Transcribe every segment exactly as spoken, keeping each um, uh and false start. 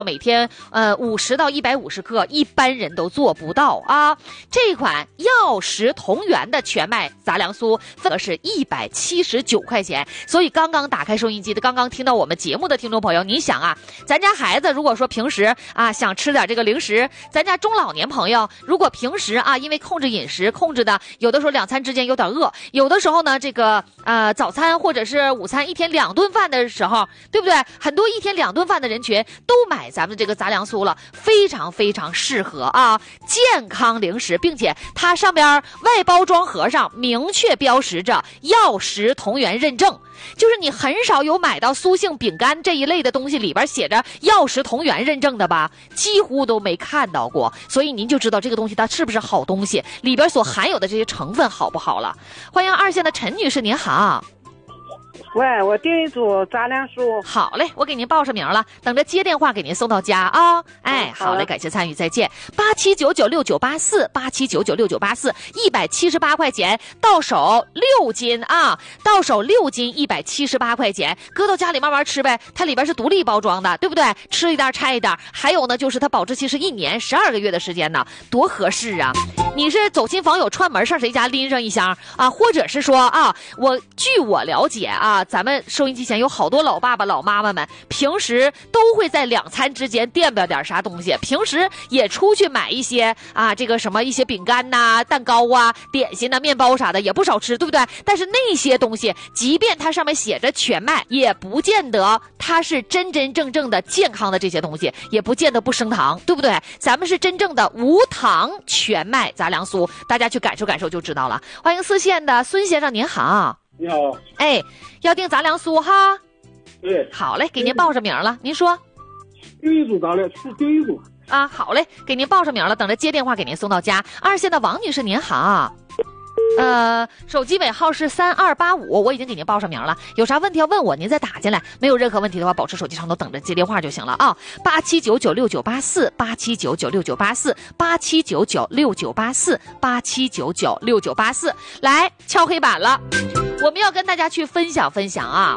每天呃五十到一百五十克，一般人都做不到啊。这款药食同源的全麦杂粮酥，份额是一百七十九块钱。所以刚刚打开收音机的，刚刚听到我们节目的听众朋友，你想啊，咱家孩子如果说平时啊想吃点这个零食，咱家中老年朋友如果平时啊因为控制饮食控制的，有的时候两餐之间有点饿，有的时候呢这个呃早餐或者是午餐一天两顿饭的时候，对不对？很多一天两顿饭的人群都买咱们这个杂粮酥了，非常非常适合啊，健康零食，并且它上边外包装盒上明确标识着药食同源认证，就是你很少有买到酥性饼干这一类的东西里边写着药食同源认证的吧，几乎都没看到过，所以您就知道这个东西它是不是好东西，里边所含有的这些成分好不好了。欢迎二线的陈女士，您好。 喂，我订一组杂粮酥。 好嘞，我给您报上名了，等着接电话给您送到家啊。哎， 嗯、 好嘞，感谢参与，再见。八七九九六九八四，八七九九六九八四，一百七十八块钱，到手六斤啊，到手六斤，一百七十八块钱，搁到家里慢慢吃呗。它里边是独立包装的，对不对？吃一袋拆一袋。还有呢，就是它保质期是一年十二个月的时间呢，多合适啊！你是走亲访友串门上谁家拎上一箱啊，或者是说啊，我据我了解啊。咱们收音机前有好多老爸爸老妈妈们，平时都会在两餐之间垫吧点啥东西，平时也出去买一些啊，这个什么一些饼干呐、啊、蛋糕啊、点心呐、啊、面包啥的也不少吃，对不对？但是那些东西，即便它上面写着全麦，也不见得它是真真正正的健康的这些东西，也不见得不升糖，对不对？咱们是真正的无糖全麦杂粮酥，大家去感受感受就知道了。欢迎四线的孙先生，您好。 你好， 哎，要订杂粮酥哈？ 对， 好嘞，给您报上名了。您说， 订一组杂粮是订一组啊？好嘞，给您报上名了，等着接电话给您送到家。二线的王女士您好，呃，手机尾号是三二八五，我已经给您报上名了。有啥问题要问我，您再打进来。没有任何问题的话，保持手机上头等着接电话就行了啊。八七九九六九八四，八七九九六九八四，八七九九六九八四，八七九九六九八四，来敲黑板了。我们要跟大家去分享分享啊，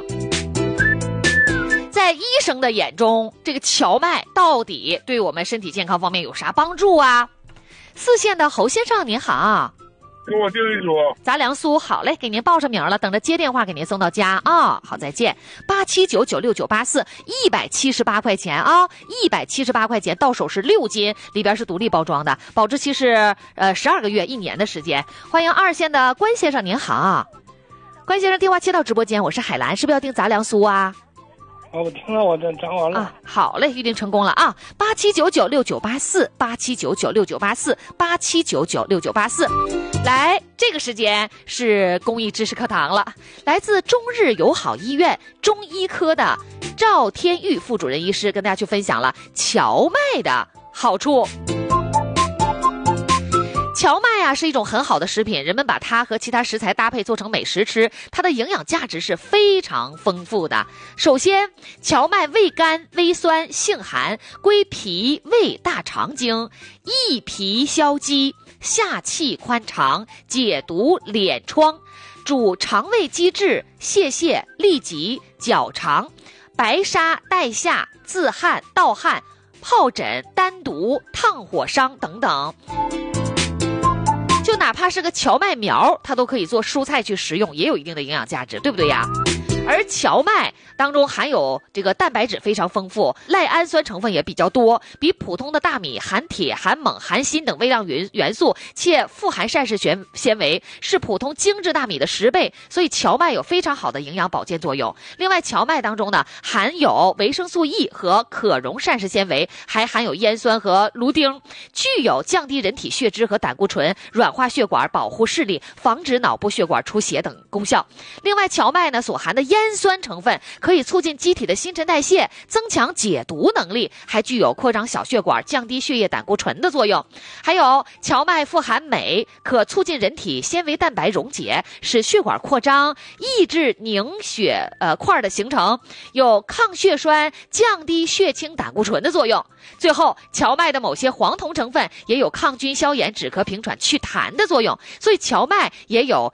在医生的眼中，这个荞麦到底对我们身体健康方面有啥帮助啊？四线的侯先生您好， 给我订一组杂粮酥。好嘞，给您报上名了，等着接电话给您送到家啊。好，再见。八七九九六九八四，一百七十八块钱啊，一百七十八块钱，到手是六斤，里边是独立包装的，保质期是呃十二个月，一年的时间。欢迎二线的关先生您好。关先生，电话切到直播间，我是海兰，是不是要订杂粮酥啊？ 啊，我听了，我这讲完了啊。好嘞，预定成功了啊！八七九九六九八四，八七九九六九八四，八七九九六九八四。来，这个时间是公益知识课堂了，来自中日友好医院中医科的赵天玉副主任医师跟大家去分享了荞麦的好处。荞麦啊是一种很好的食品，人们把它和其他食材搭配做成美食吃，它的营养价值是非常丰富的。首先，荞麦味甘微酸，性寒，归脾胃大肠经，益脾消积，下气宽肠，解毒敛疮，主肠胃积滞、泄泻、痢疾、绞肠、白沙带下、自汗、盗汗、疱疹、丹毒、烫火伤等等。就哪怕是个荞麦苗，它都可以做蔬菜去食用，也有一定的营养价值，对不对呀？而荞麦当中含有这个蛋白质非常丰富，赖氨酸成分也比较多，比普通的大米含铁、含锰、含锌等微量元元素，且富含膳食纤纤维，是普通精致大米的十倍，所以荞麦有非常好的营养保健作用。另外，荞麦当中呢含有维生素 E 和可溶膳食纤维，还含有烟酸和芦丁，具有降低人体血脂和胆固醇、软化血管、保护视力、防止脑部血管出血等功效。另外，荞麦呢所含的烟酸成分可以促进机体的新陈代谢，增强解毒能力，还具有扩张小血管、降低血液胆固醇的作用。还有荞麦富含镁，可促进人体纤维蛋白溶解，使血管扩张，抑制凝血呃块的形成，有抗血栓、降低血清胆固醇的作用。最后，荞麦的某些黄酮成分也有抗菌消炎、止咳平喘、祛痰的作用，所以荞麦也有